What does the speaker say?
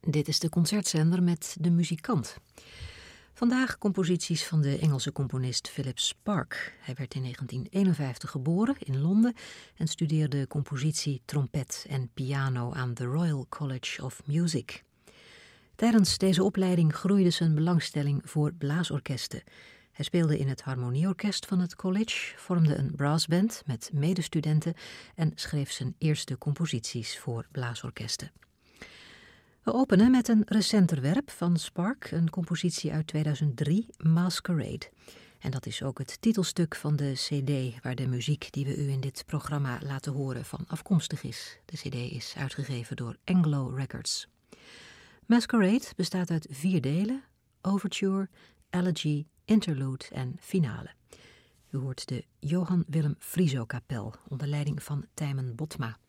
Dit is de concertzender met De Muzikant. Vandaag composities van de Engelse componist Philip Sparke. Hij werd in 1951 geboren in Londen en studeerde compositie, trompet en piano aan the Royal College of Music. Tijdens deze opleiding groeide zijn belangstelling voor blaasorkesten. Hij speelde in het harmonieorkest van het college, vormde een brassband met medestudenten en schreef zijn eerste composities voor blaasorkesten. We openen met een recenter werk van Sparke, een compositie uit 2003, Masquerade. En dat is ook het titelstuk van de cd waar de muziek die we u in dit programma laten horen van afkomstig is. De cd is uitgegeven door Anglo Records. Masquerade bestaat uit 4 delen: overture, elegy, interlude en finale. U hoort de Johan Willem Frieso Kapel onder leiding van Tijmen Botma.